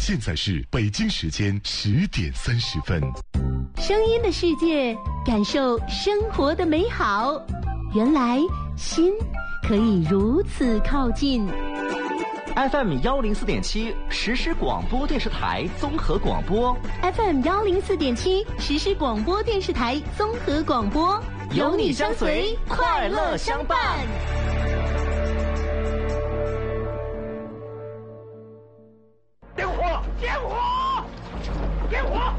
现在是北京时间10:30。 声音的世界，感受生活的美好。原来心可以如此靠近。 FM 104.7实时广播电视台综合广播。 FM 104.7实时广播电视台综合广播， 有你相随，快乐相伴。 点火！点火！点火！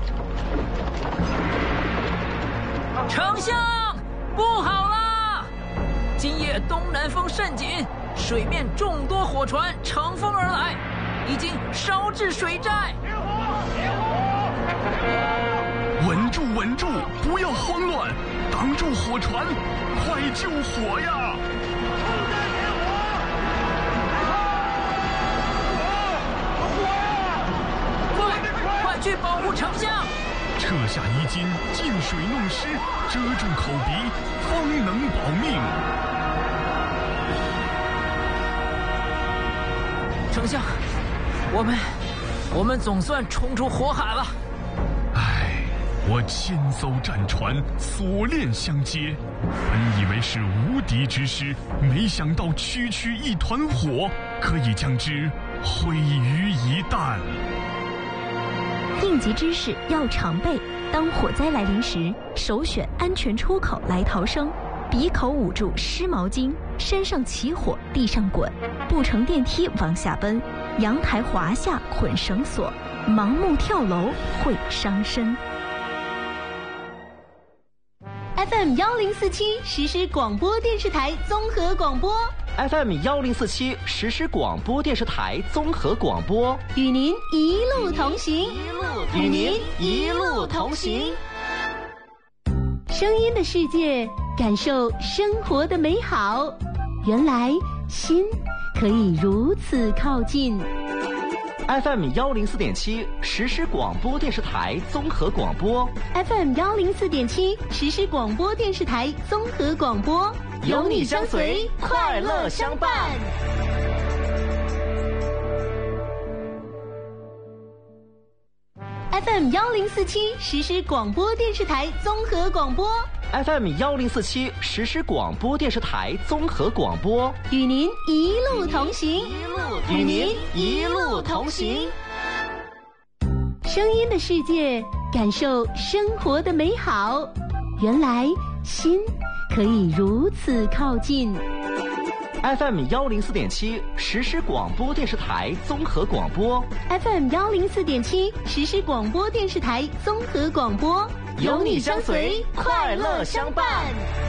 丞相，不好啦！今夜东南风甚紧，水面众多火船乘风而来，已经烧至水寨。 点火！点火！ 稳住，稳住，不要慌乱，挡住火船，快救火呀！ 快去保护丞相！ 撤下衣襟，进水弄湿，遮住口鼻，方能保命。 丞相，我们总算冲出火海了。 唉，我千艘战船锁链相接，本以为是无敌之师，没想到区区一团火，可以将之毁于一旦。 应急知识要常备，当火灾来临时，首选安全出口来逃生。鼻口捂住湿毛巾，山上起火地上滚，不乘电梯往下奔，阳台滑下捆绳索，盲目跳楼会伤身。FM 1047实时广播电视台综合广播。 FM 1047实时广播电视台综合广播， 与您一路同行， 与您一路同行。 声音的世界，感受生活的美好。原来心可以如此靠近。 FM 104.7实时广播电视台综合广播。 FM 104.7实时广播电视台综合广播， 有你相随，快乐相伴。 FM 104.7实时广播电视台综合广播。 FM 104.7实时广播电视台综合广播， 与您一路同行， 与您一路同行。 声音的世界，感受生活的美好。原来心可以如此靠近。 FM 104.7实时广播电视台综合广播。 FM 104.7实时广播电视台综合广播， 有你相随，快乐相伴。